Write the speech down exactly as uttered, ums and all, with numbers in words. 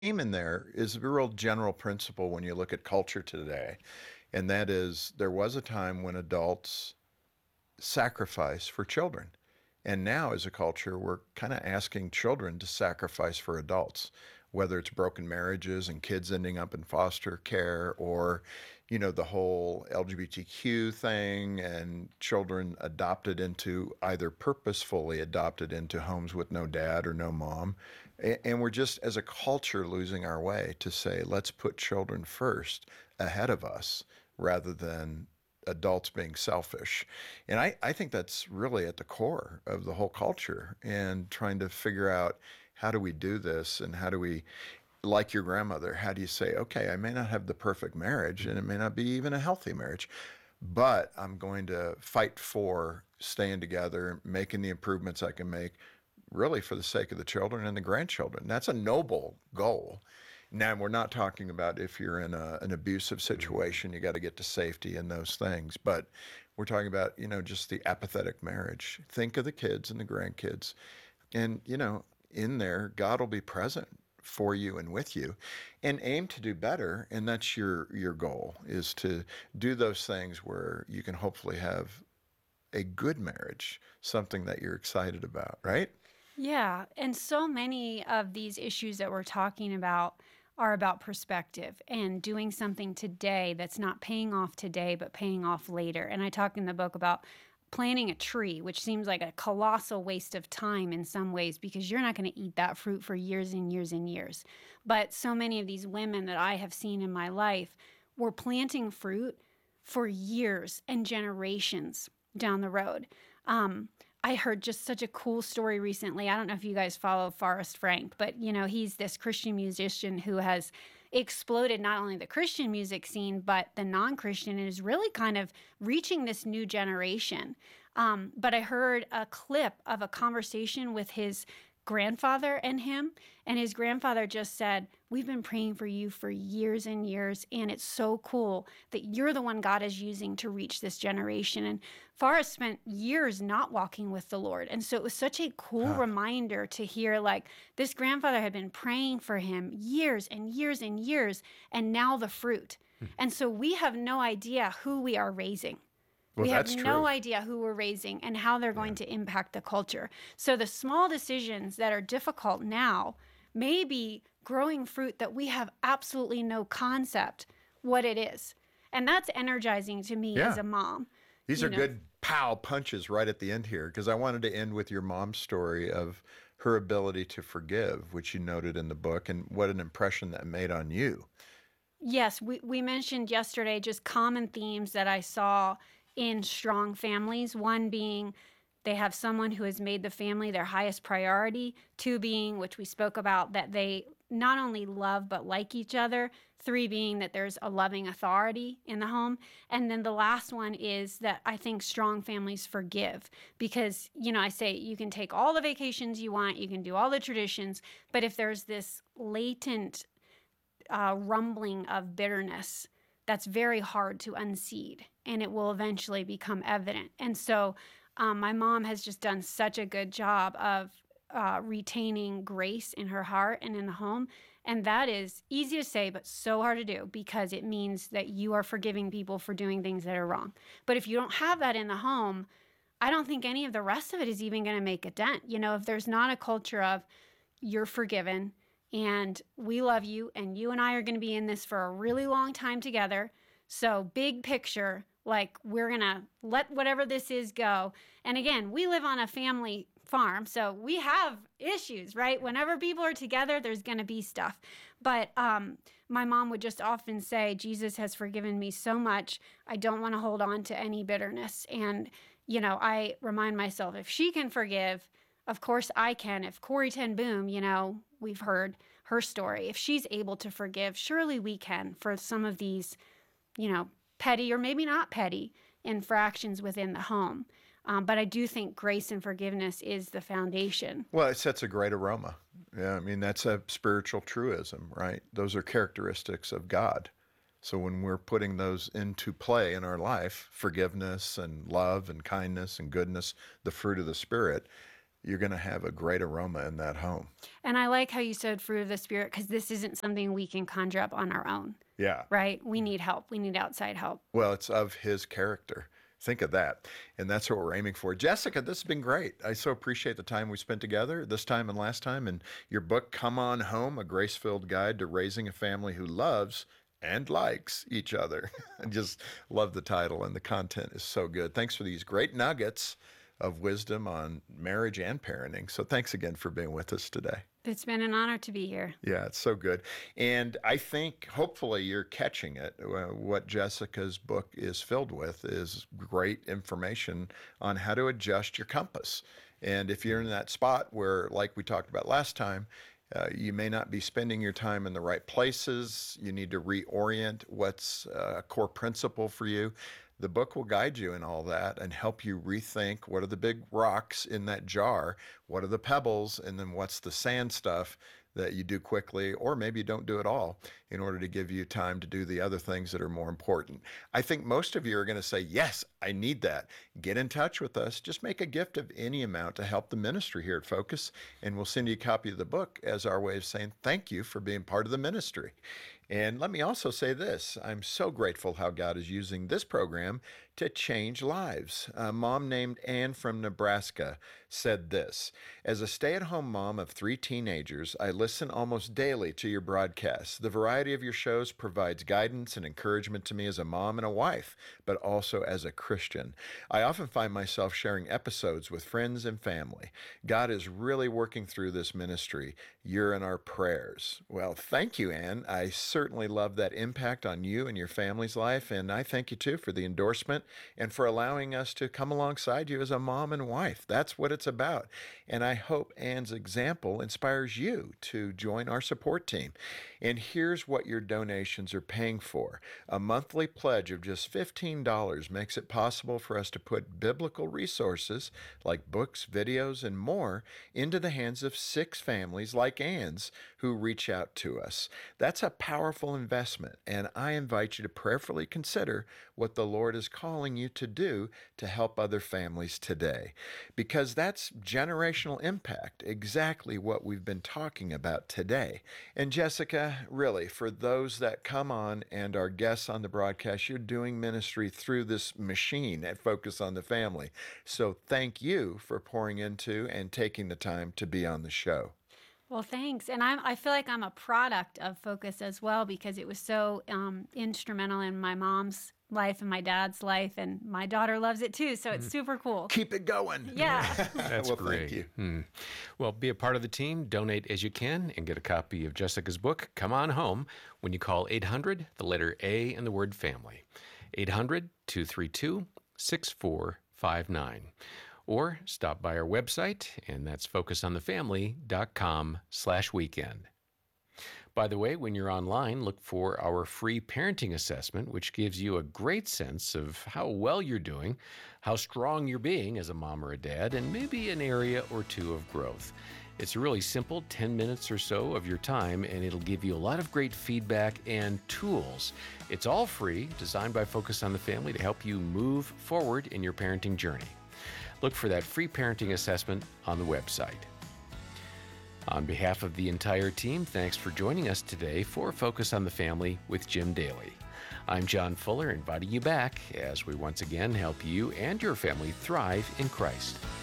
theme in there is a real general principle when you look at culture today, and that is there was a time when adults sacrifice for children. And now, as a culture, we're kind of asking children to sacrifice for adults, whether it's broken marriages and kids ending up in foster care, or, you know, the whole L G B T Q thing and children adopted into either purposefully adopted into homes with no dad or no mom. And we're just, as a culture, losing our way to say, let's put children first ahead of us rather than adults being selfish. And I, I think that's really at the core of the whole culture and trying to figure out how do we do this and how do we, like your grandmother, how do you say, okay, I may not have the perfect marriage and it may not be even a healthy marriage, but I'm going to fight for staying together, making the improvements I can make, really for the sake of the children and the grandchildren. That's a noble goal. Now, we're not talking about if you're in a, an abusive situation, you got to get to safety and those things. But we're talking about, you know, just the apathetic marriage. Think of the kids and the grandkids. And, you know, in there, God will be present for you and with you, and aim to do better. And that's your, your goal, is to do those things where you can hopefully have a good marriage, something that you're excited about, right? Yeah, and so many of these issues that we're talking about are about perspective and doing something today that's not paying off today, but paying off later. And I talk in the book about planting a tree, which seems like a colossal waste of time in some ways because you're not going to eat that fruit for years and years and years. But so many of these women that I have seen in my life were planting fruit for years and generations down the road. Um, I heard just such a cool story recently. I don't know if you guys follow Forrest Frank, but you know, he's this Christian musician who has exploded not only the Christian music scene, but the non-Christian, and is really kind of reaching this new generation. Um, but I heard a clip of a conversation with his grandfather and him, and his grandfather just said, we've been praying for you for years and years, and it's so cool that you're the one God is using to reach this generation. And Forrest spent years not walking with the Lord, and so it was such a cool Huh. reminder to hear, like, this grandfather had been praying for him years and years and years, and now the fruit. And so we have no idea who we are raising. Well, We have that's no true. idea who we're raising and how they're going to impact the culture. So the small decisions that are difficult now may be growing fruit that we have absolutely no concept what it is. And that's energizing to me Yeah. as a mom. These You are know, good pow punches right at the end here, because I wanted to end with your mom's story of her ability to forgive, which you noted in the book, and what an impression that made on you. yes, we, we mentioned yesterday just common themes that I saw in strong families. One being they have someone who has made the family their highest priority. Two being, which we spoke about, that they not only love but like each other. Three being that there's a loving authority in the home. And then the last one is that I think strong families forgive because, you know, I say you can take all the vacations you want, you can do all the traditions, but if there's this latent uh, rumbling of bitterness, that's very hard to unseat, and it will eventually become evident. And so um, my mom has just done such a good job of uh, retaining grace in her heart and in the home. And that is easy to say, but so hard to do because it means that you are forgiving people for doing things that are wrong. But if you don't have that in the home, I don't think any of the rest of it is even going to make a dent. You know, if there's not a culture of you're forgiven, and we love you, and you and I are going to be in this for a really long time together. So big picture, like we're going to let whatever this is go. And again, we live on a family farm, so we have issues, right? Whenever people are together, there's going to be stuff. But um, my mom would just often say, Jesus has forgiven me so much. I don't want to hold on to any bitterness. And, you know, I remind myself, if she can forgive, of course I can. If Corrie ten Boom, you know, we've heard her story. If she's able to forgive, surely we can for some of these, you know, petty or maybe not petty infractions within the home. Um, but I do think grace and forgiveness is the foundation. Well, it sets a great aroma. Yeah, I mean, that's a spiritual truism, right? Those are characteristics of God. So when we're putting those into play in our life, forgiveness and love and kindness and goodness, the fruit of the Spirit, you're going to have a great aroma in that home. And I like how you said fruit of the Spirit, because this isn't something we can conjure up on our own, Yeah. right? We need help. We need outside help. Well, it's of his character. Think of that. And that's what we're aiming for. Jessica, this has been great. I so appreciate the time we spent together this time and last time. And your book, Come On Home, A Grace-Filled Guide to Raising a Family Who Loves and Likes Each Other. I just love the title, and the content is so good. Thanks for these great nuggets of wisdom on marriage and parenting. So thanks again for being with us today. It's been an honor to be here. Yeah, it's so good. And I think hopefully you're catching it. Uh, What Jessica's book is filled with is great information on how to adjust your compass. And if you're in that spot where, like we talked about last time, uh, you may not be spending your time in the right places, you need to reorient what's uh, a core principle for you. The book will guide you in all that and help you rethink what are the big rocks in that jar, what are the pebbles, and then what's the sand stuff that you do quickly, or maybe you don't do it all, in order to give you time to do the other things that are more important. I think most of you are going to say, yes, I need that. Get in touch with us. Just make a gift of any amount to help the ministry here at Focus, and we'll send you a copy of the book as our way of saying thank you for being part of the ministry. And let me also say this. I'm so grateful how God is using this program to change lives. A mom named Ann from Nebraska said this: as a stay-at-home mom of three teenagers, I listen almost daily to your broadcasts. The variety of your shows provides guidance and encouragement to me as a mom and a wife, but also as a Christian. I often find myself sharing episodes with friends and family. God is really working through this ministry. You're in our prayers. Well, thank you, Ann. I certainly love that impact on you and your family's life, and I thank you too for the endorsement and for allowing us to come alongside you as a mom and wife. That's what it's about. And I hope Ann's example inspires you to join our support team. And here's what your donations are paying for. A monthly pledge of just fifteen dollars makes it possible for us to put biblical resources like books, videos, and more into the hands of six families like Ann's who reach out to us. That's a powerful investment, and I invite you to prayerfully consider what the Lord is calling you to do to help other families today, because that's generational impact, exactly what we've been talking about today. And Jessica, really, for those that come on and are guests on the broadcast, you're doing ministry through this machine at Focus on the Family. So thank you for pouring into and taking the time to be on the show. Well, thanks. And I'm, I feel like I'm a product of Focus as well, because it was so um, instrumental in my mom's life and my dad's life, and my daughter loves it too. So it's super cool. Keep it going. Yeah. That's well, great. Thank you. Hmm. Well, be a part of the team. Donate as you can and get a copy of Jessica's book, Come On Home, when you call eight hundred, the letter A, and the word family. eight hundred, two three two, six four five nine. Or stop by our website, and that's focusonthefamily.com slash weekend. By the way, when you're online, look for our free parenting assessment, which gives you a great sense of how well you're doing, how strong you're being as a mom or a dad, and maybe an area or two of growth. It's a really simple ten minutes or so of your time, and it'll give you a lot of great feedback and tools. It's all free, designed by Focus on the Family to help you move forward in your parenting journey. Look for that free parenting assessment on the website. On behalf of the entire team, thanks for joining us today for Focus on the Family with Jim Daly. I'm John Fuller, inviting you back as we once again help you and your family thrive in Christ.